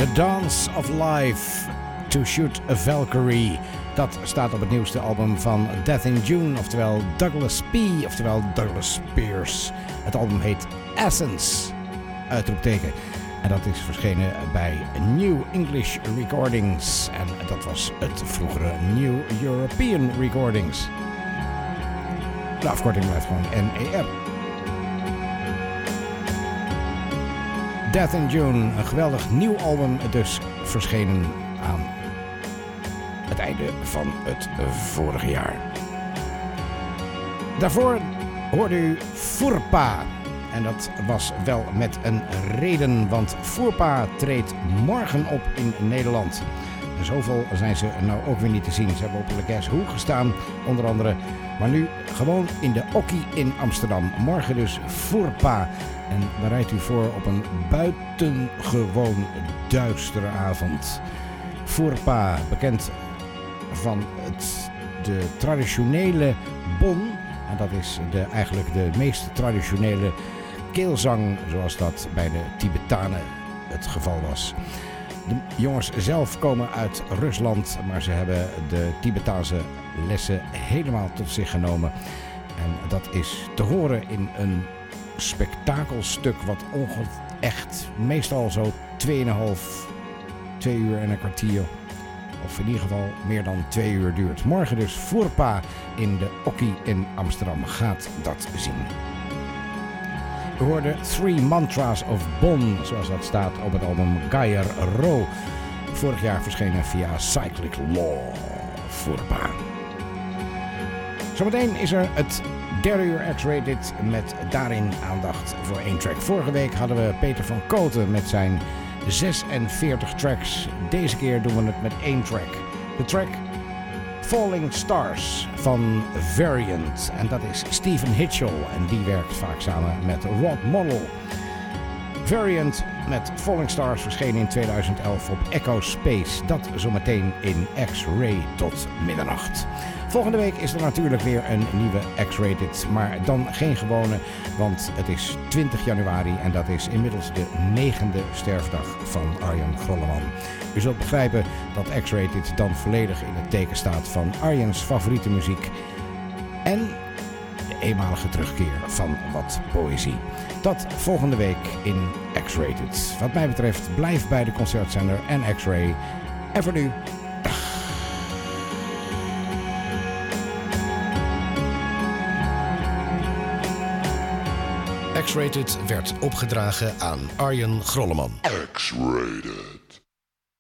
The Dance of Life, To Shoot a Valkyrie. Dat staat op het nieuwste album van Death in June, oftewel Douglas P, oftewel Douglas Spears. Het album heet Essence, uitroepteken. En dat is verschenen bij New English Recordings. En dat was het vroegere New European Recordings. De afkorting blijft gewoon NER. Death in June, een geweldig nieuw album, dus verschenen aan het einde van het vorige jaar. Daarvoor hoorde u Furpa. En dat was wel met een reden, want Furpa treedt morgen op in Nederland. En zoveel zijn ze nou ook weer niet te zien. Ze hebben op Le Guess Who gestaan, onder andere. Maar nu gewoon in de Okkie in Amsterdam. Morgen dus Furpa. En bereidt u voor op een buitengewoon duistere avond. Furpa, bekend van de traditionele bon. En dat is eigenlijk de meest traditionele keelzang, zoals dat bij de Tibetanen het geval was. De jongens zelf komen uit Rusland, maar ze hebben de Tibetaanse lessen helemaal tot zich genomen. En dat is te horen in een spektakelstuk wat echt meestal zo 2 uur en een kwartier, of in ieder geval meer dan 2 uur duurt. Morgen dus Furpa in de Okkie in Amsterdam. Gaat dat zien. We hoorden 3 Mantras of Bon, zoals dat staat op het album Gaia Ro. Vorig jaar verschenen via Cyclic Law. Furpa. Zometeen is er het derde uur X-Rated met daarin aandacht voor 1 track. Vorige week hadden we Peter van Kooten met zijn 46 tracks. Deze keer doen we het met 1 track. De track Falling Stars van Variant. En dat is Stephen Hitchell. En die werkt vaak samen met Rod Model. Variant met Falling Stars verscheen in 2011 op Echo Space. Dat zometeen in X-Ray tot middernacht. Volgende week is er natuurlijk weer een nieuwe X-Rated, maar dan geen gewone, want het is 20 januari en dat is inmiddels de 9e sterfdag van Arjen Grolleman. U zult begrijpen dat X-Rated dan volledig in het teken staat van Arjen's favoriete muziek en de eenmalige terugkeer van wat poëzie. Dat volgende week in X-Rated. Wat mij betreft, blijf bij de concertzender en X-Ray. En voor nu, X-Rated werd opgedragen aan Arjen Grolleman. X-Rated.